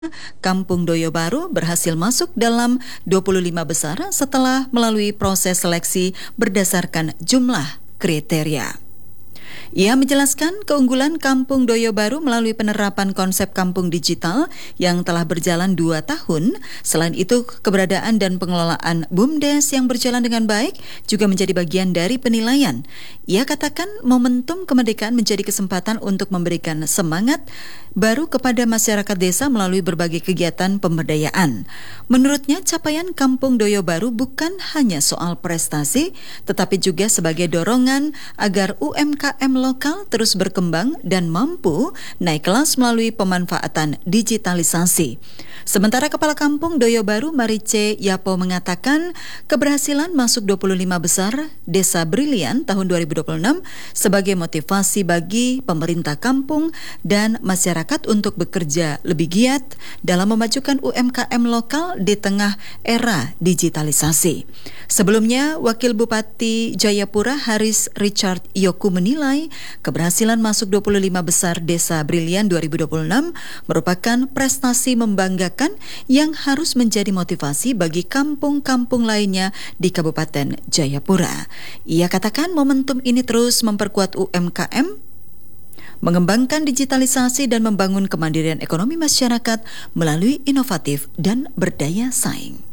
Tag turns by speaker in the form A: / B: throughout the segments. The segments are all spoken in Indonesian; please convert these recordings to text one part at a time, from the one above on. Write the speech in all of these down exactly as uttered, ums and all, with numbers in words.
A: Kampung Doyo Baru berhasil masuk dalam dua puluh lima besar setelah melalui proses seleksi berdasarkan jumlah kriteria. Ia menjelaskan keunggulan Kampung Doyo Baru melalui penerapan konsep kampung digital yang telah berjalan dua tahun. Selain itu, keberadaan dan pengelolaan BUMDes yang berjalan dengan baik juga menjadi bagian dari penilaian. Ia katakan momentum kemerdekaan menjadi kesempatan untuk memberikan semangat baru kepada masyarakat desa melalui berbagai kegiatan pemberdayaan. Menurutnya, capaian Kampung Doyo Baru bukan hanya soal prestasi, tetapi juga sebagai dorongan agar U M K M lokal terus berkembang dan mampu naik kelas melalui pemanfaatan digitalisasi. Sementara Kepala Kampung Doyo Baru Marice Yapo mengatakan keberhasilan masuk dua puluh lima besar Desa Brilian tahun dua ribu dua puluh enam sebagai motivasi bagi pemerintah kampung dan masyarakat untuk bekerja lebih giat dalam memajukan U M K M lokal di tengah era digitalisasi. Sebelumnya, Wakil Bupati Jayapura Haris Richard Yoku menilai keberhasilan masuk dua puluh lima besar Desa Brilian dua ribu dua puluh enam merupakan prestasi membanggakan yang harus menjadi motivasi bagi kampung-kampung lainnya di Kabupaten Jayapura. Ia katakan momentum ini terus memperkuat U M K M, mengembangkan digitalisasi dan membangun kemandirian ekonomi masyarakat melalui inovatif dan berdaya saing.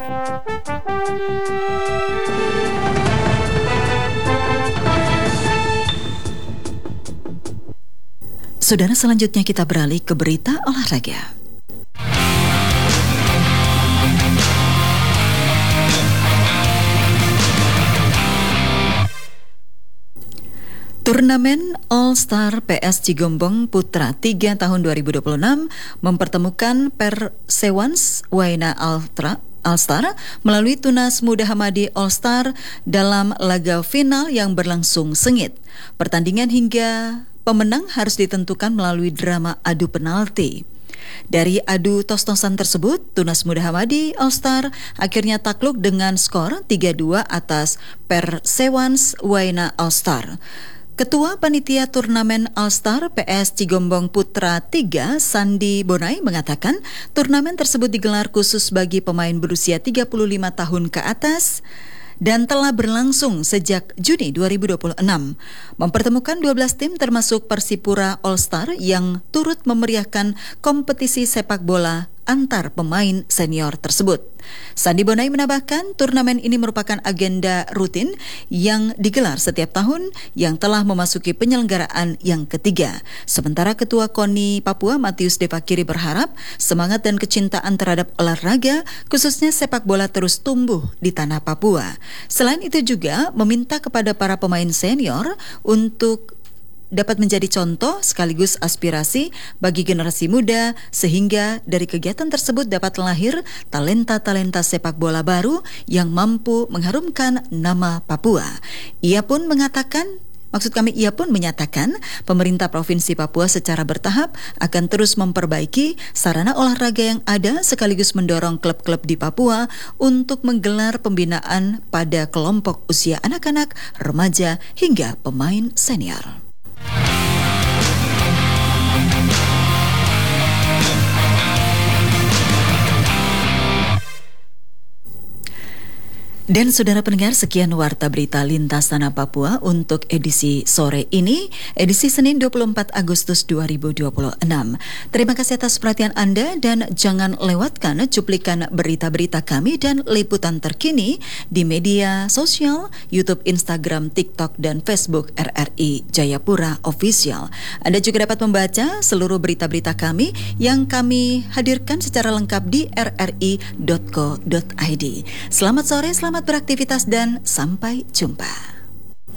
A: Saudara, selanjutnya kita beralih ke berita olahraga. Turnamen All-Star P S Cigombong Putra tiga tahun dua ribu dua puluh enam mempertemukan Persewans Waina Altra All-Star melalui Tunas Muda Hamadi All-Star dalam laga final yang berlangsung sengit. Pertandingan hingga pemenang harus ditentukan melalui drama adu penalti. Dari adu tos-tosan tersebut, Tunas Muda Hamadi All-Star akhirnya takluk dengan skor tiga dua atas Persewans Waina All-Star. Ketua Panitia Turnamen All-Star P S Cigombong Putra tiga, Sandi Bonai, mengatakan turnamen tersebut digelar khusus bagi pemain berusia tiga puluh lima tahun ke atas dan telah berlangsung sejak Juni dua ribu dua puluh enam. Mempertemukan dua belas tim termasuk Persipura All-Star yang turut memeriahkan kompetisi sepak bola antar pemain senior tersebut. Sandi Bonai menambahkan turnamen ini merupakan agenda rutin yang digelar setiap tahun yang telah memasuki penyelenggaraan yang ketiga. Sementara Ketua KONI Papua Matius Devakiri berharap semangat dan kecintaan terhadap olahraga khususnya sepak bola terus tumbuh di tanah Papua. Selain itu juga meminta kepada para pemain senior untuk dapat menjadi contoh sekaligus aspirasi bagi generasi muda sehingga dari kegiatan tersebut dapat lahir talenta-talenta sepak bola baru yang mampu mengharumkan nama Papua. Ia pun mengatakan Maksud kami, ia pun menyatakan pemerintah Provinsi Papua secara bertahap akan terus memperbaiki sarana olahraga yang ada sekaligus mendorong klub-klub di Papua untuk menggelar pembinaan pada kelompok usia anak-anak, remaja, hingga pemain senior. Dan saudara pendengar, sekian Warta Berita Lintas Tanah Papua untuk edisi sore ini, edisi Senin dua puluh empat Agustus dua ribu dua puluh enam. Terima kasih atas perhatian Anda dan jangan lewatkan cuplikan berita-berita kami dan liputan terkini di media sosial, YouTube, Instagram, TikTok, dan Facebook R R I Jayapura Official. Anda juga dapat membaca seluruh berita-berita kami yang kami hadirkan secara lengkap di r r i dot co dot i d. Selamat sore, selamat beraktivitas dan sampai jumpa.